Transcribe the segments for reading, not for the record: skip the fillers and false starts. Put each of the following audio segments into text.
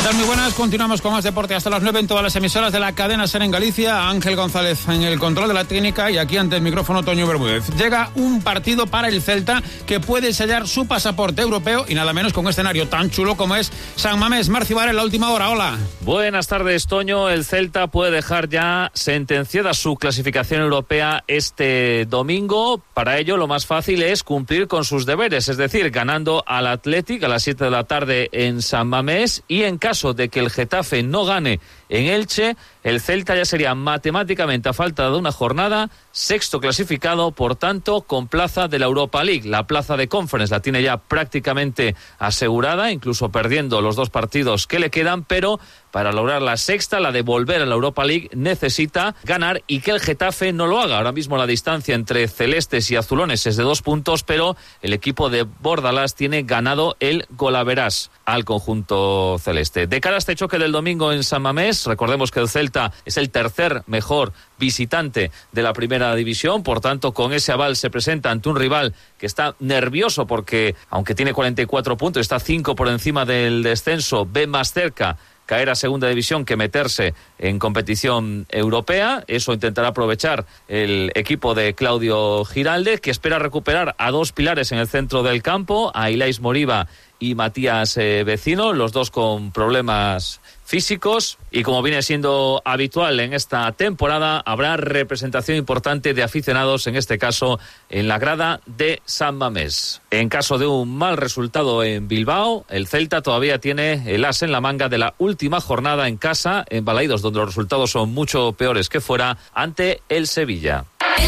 tal? Muy buenas. Continuamos con más deporte hasta las 9 en todas las emisoras de la cadena SER en Galicia. Ángel González en el control de la técnica y aquí ante el micrófono Toño Bermúdez. Llega un partido para el Celta que puede sellar su pasaporte europeo y nada menos con un escenario tan chulo como es San Mamés. Marcibar en la última hora. Hola. Buenas tardes, Toño. El Celta puede dejar ya sentenciada su clasificación europea este domingo. Para ello lo más fácil es cumplir con sus deberes, es decir, ganando al Athletic a las 7 de la tarde en San Mamés, y en caso de que el Getafe no gane en Elche, el Celta ya sería matemáticamente, a falta de una jornada, sexto clasificado, por tanto, con plaza de la Europa League. La plaza de Conference la tiene ya prácticamente asegurada, incluso perdiendo los 2 partidos que le quedan, pero para lograr la sexta, la de volver a la Europa League, necesita ganar y que el Getafe no lo haga. Ahora mismo la distancia entre celestes y azulones es de 2 puntos, pero el equipo de Bordalás tiene ganado el golaverás al conjunto celeste. De cara a este choque del domingo en San Mamés, recordemos que el Celta es el tercer mejor visitante de la primera división, por tanto con ese aval se presenta ante un rival que está nervioso porque aunque tiene 44 puntos, está 5 por encima del descenso, ve más cerca caer a segunda división que meterse en competición europea. Eso intentará aprovechar el equipo de Claudio Giralde, que espera recuperar a 2 pilares en el centro del campo, a Ilais Moriba y Matías Vecino, los 2 con problemas físicos, y como viene siendo habitual en esta temporada, habrá representación importante de aficionados, en este caso en la grada de San Mamés. En caso de un mal resultado en Bilbao, el Celta todavía tiene el as en la manga de la última jornada en casa, en Balaídos, donde los resultados son mucho peores que fuera, ante el Sevilla.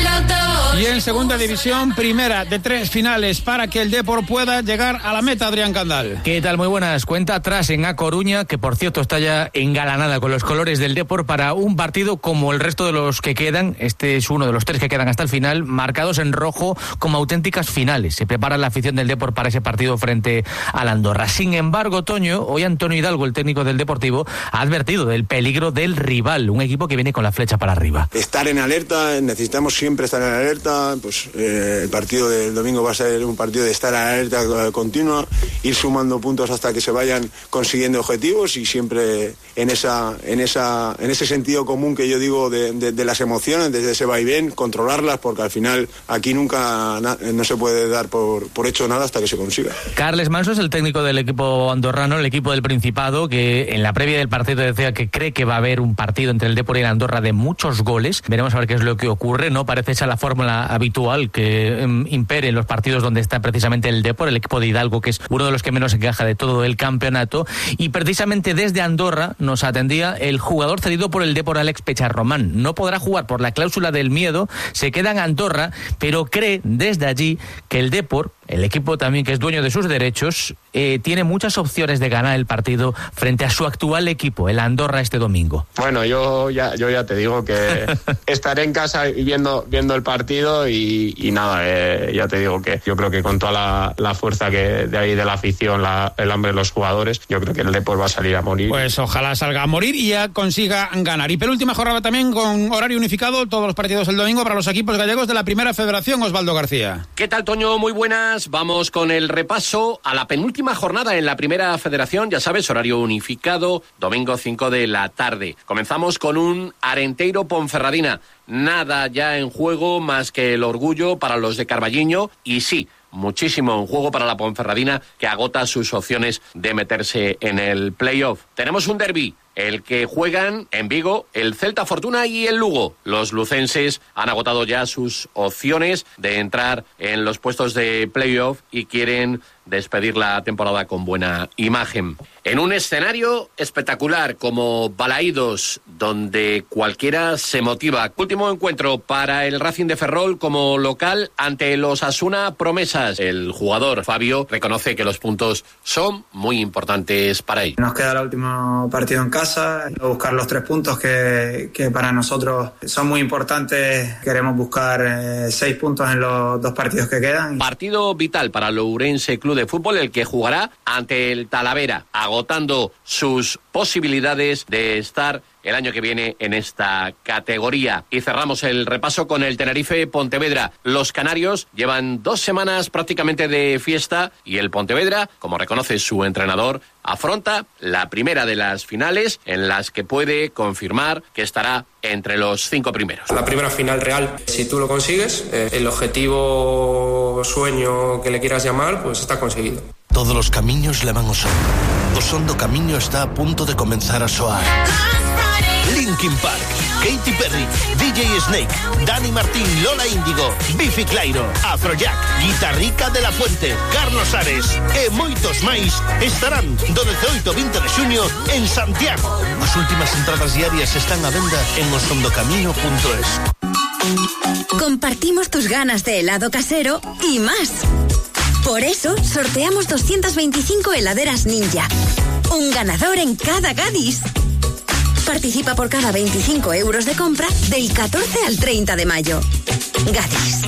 Y en segunda división, primera de 3 finales para que el Depor pueda llegar a la meta. Adrián Candal. ¿Qué tal? Muy buenas. Cuenta atrás en A Coruña, que por cierto está ya engalanada con los colores del Depor para un partido como el resto de los que quedan. Este es uno de los 3 que quedan hasta el final, marcados en rojo como auténticas finales. Se prepara la afición del Depor para ese partido frente al Andorra. Sin embargo, Toño, hoy Antonio Hidalgo, el técnico del Deportivo, ha advertido del peligro del rival, un equipo que viene con la flecha para arriba. Estar en alerta, necesitamos siempre estar en alerta. Pues el partido del domingo va a ser un partido de estar en alerta continua, ir sumando puntos hasta que se vayan consiguiendo objetivos, y siempre en ese sentido común que yo digo de las emociones, desde ese vaivén, controlarlas, porque al final aquí nunca no se puede dar por hecho nada hasta que se consiga. Carles Manso es el técnico del equipo andorrano, el equipo del Principado, que en la previa del partido decía que cree que va a haber un partido entre el Depor y el Andorra de muchos goles. Veremos a ver qué es lo que ocurre. No parece esa la fórmula habitual que impere en los partidos donde está precisamente el Depor, el equipo de Hidalgo, que es uno de los que menos encaja de todo el campeonato. Y precisamente desde Andorra nos atendía el jugador cedido por el Depor, Alex Pecharromán. No podrá jugar por la cláusula del miedo, se queda en Andorra, pero cree desde allí que el Depor, el equipo también que es dueño de sus derechos, tiene muchas opciones de ganar el partido frente a su actual equipo, el Andorra, este domingo. Bueno, yo ya te digo que estaré en casa y viendo el partido y nada, ya te digo que yo creo que con toda la fuerza que de ahí de la afición, el hambre de los jugadores, yo creo que el Depor va a salir a morir. Pues ojalá salga a morir y ya consiga ganar. Y penúltima jornada también con horario unificado, todos los partidos el domingo para los equipos gallegos de la Primera Federación. Osvaldo García. ¿Qué tal, Toño? Muy buenas. Vamos con el repaso a la penúltima jornada en la Primera Federación. Ya sabes, horario unificado, domingo 5 de la tarde. Comenzamos con un Arenteiro Ponferradina. Nada ya en juego más que el orgullo para los de Carballiño, y sí, muchísimo en juego para la Ponferradina, que agota sus opciones de meterse en el playoff. Tenemos un derbi, el que juegan en Vigo el Celta Fortuna y el Lugo. Los lucenses han agotado ya sus opciones de entrar en los puestos de playoff y quieren despedir la temporada con buena imagen. En un escenario espectacular como Balaídos, donde cualquiera se motiva. Último encuentro para el Racing de Ferrol como local ante los Osasuna Promesas. El jugador Fabio reconoce que los puntos son muy importantes para ellos. Nos queda el último partido en casa, buscar los 3 puntos que para nosotros son muy importantes. Queremos buscar 6 puntos en los 2 partidos que quedan. Partido vital para el Ourense Club de Fútbol, el que jugará ante el Talavera, agotando sus posibilidades de estar el año que viene en esta categoría. Y cerramos el repaso con el Tenerife Pontevedra. Los canarios llevan 2 semanas prácticamente de fiesta y el Pontevedra, como reconoce su entrenador, afronta la primera de las finales en las que puede confirmar que estará entre los 5 primeros. La primera final real, si tú lo consigues, el objetivo, sueño que le quieras llamar, pues está conseguido. Todos los camiños levan ao sol. O son do camiño está a punto de comenzar a soar. Linkin Park, Katy Perry, DJ Snake, Dani Martín, Lola Índigo, Biffy Clyro, Afrojack, Guitarrica de la Fuente, Carlos Ares e moitos máis estarán do 18 ao 20 de xuño en Santiago. As últimas entradas diarias están a venda en osondocamino.es. Compartimos tus ganas de helado casero y más. Por eso sorteamos 225 heladeras Ninja. Un ganador en cada Gadis. Participa por cada 25 euros de compra del 14 al 30 de mayo. Gadis.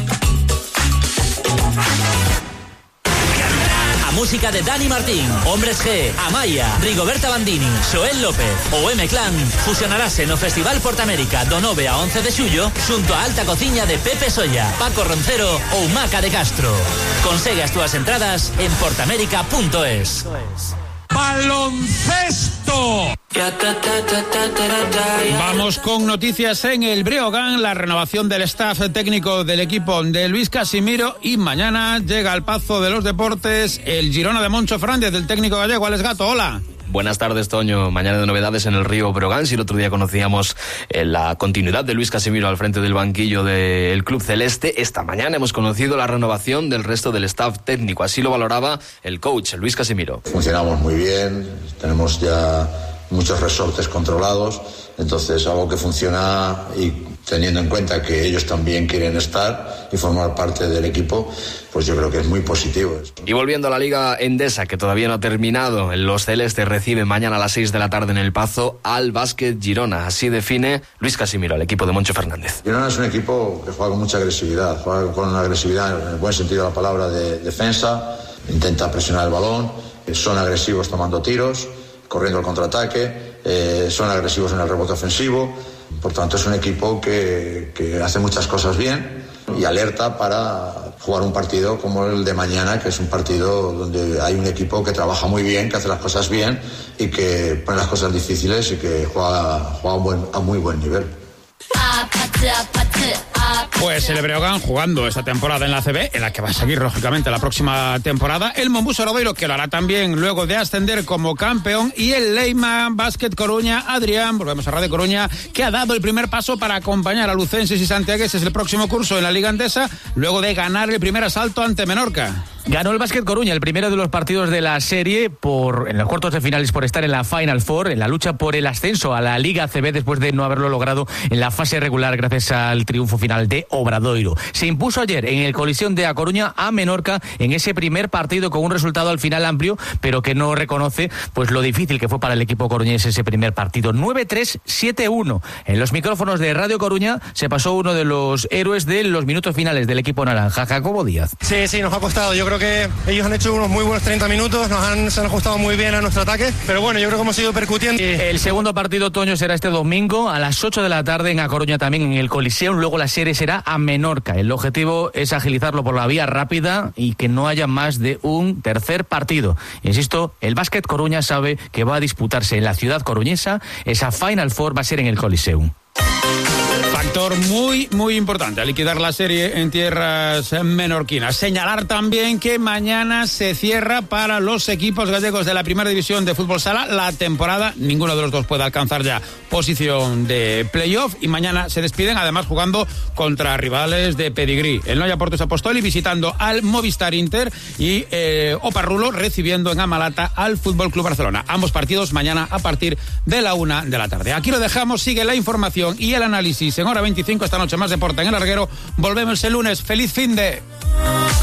A música de Dani Martín, Hombres G, Amaya, Rigoberta Bandini, Xoel López ou M-Clan fusionarase no Festival Portamérica do 9 a 11 de xullo xunto a alta cociña de Pepe Solla, Paco Roncero ou Maca de Castro. Consegue as túas entradas en portamérica.es. ¡Baloncesto! Vamos con noticias en el Breogán, la renovación del staff técnico del equipo de Luis Casimiro, y mañana llega al Pazo de los Deportes el Girona de Moncho Fernández, del técnico gallego. Alex Gato, hola. Buenas tardes, Toño. Mañana de novedades en el Río Breogán. Si el otro día conocíamos la continuidad de Luis Casimiro al frente del banquillo del club celeste, esta mañana hemos conocido la renovación del resto del staff técnico. Así lo valoraba el coach, Luis Casimiro. Funcionamos muy bien, tenemos ya muchos resortes controlados, entonces algo que funciona, y teniendo en cuenta que ellos también quieren estar y formar parte del equipo, pues yo creo que es muy positivo. Y volviendo a la Liga Endesa, que todavía no ha terminado, los celestes reciben mañana a las 6 de la tarde en el Pazo al Básquet Girona. Así define Luis Casimiro al equipo de Moncho Fernández. Girona es un equipo que juega con mucha agresividad, juega con una agresividad en el buen sentido de la palabra de defensa, intenta presionar el balón, son agresivos tomando tiros, corriendo el contraataque, son agresivos en el rebote ofensivo. Por tanto, es un equipo que hace muchas cosas bien y alerta para jugar un partido como el de mañana, que es un partido donde hay un equipo que trabaja muy bien, que hace las cosas bien y que pone las cosas difíciles y que juega a muy buen nivel. Pues el Breogán jugando esta temporada en la ACB, en la que va a seguir lógicamente la próxima temporada, el Monbus Obradoiro, que lo hará también luego de ascender como campeón, y el Leima Basket Coruña. Adrián, volvemos a Radio Coruña, que ha dado el primer paso para acompañar a lucenses y santiagueses el próximo curso en la Liga Endesa, luego de ganar el primer asalto ante Menorca. Ganó el Basket Coruña el primero de los partidos de la serie en los cuartos de finales, por estar en la Final Four, en la lucha por el ascenso a la Liga ACB, después de no haberlo logrado en la fase regular gracias al triunfo final de Obradoiro. Se impuso ayer en el Coliseum de A Coruña a Menorca en ese primer partido, con un resultado al final amplio, pero que no reconoce pues lo difícil que fue para el equipo coruñés ese primer partido. 9-3, 7-1. En los micrófonos de Radio Coruña se pasó uno de los héroes de los minutos finales del equipo naranja, Jacobo Díaz. Sí, nos ha costado. Yo creo que ellos han hecho unos muy buenos 30 minutos, se han ajustado muy bien a nuestro ataque, pero bueno, yo creo que hemos ido percutiendo. El segundo partido, Toño, será este domingo a las 8 de la tarde en A Coruña, también en el Coliseum. Luego la serie será a Menorca. El objetivo es agilizarlo por la vía rápida y que no haya más de un tercer partido. Insisto, el Básquet Coruña sabe que va a disputarse en la ciudad coruñesa. Esa Final Four va a ser en el Coliseum. Factor muy, muy importante a liquidar la serie en tierras menorquinas. Señalar también que mañana se cierra para los equipos gallegos de la primera división de fútbol sala la temporada. Ninguno de los dos puede alcanzar ya posición de playoff, y mañana se despiden, además jugando contra rivales de pedigrí. El Noia Portes Apostoli visitando al Movistar Inter, y Oparrulo recibiendo en Amalata al Fútbol Club Barcelona. Ambos partidos mañana a partir de la 1 de la tarde. Aquí lo dejamos, sigue la información y el análisis en Hora 25. Esta noche más deporte en el larguero. Volvemos el lunes. ¡Feliz fin de!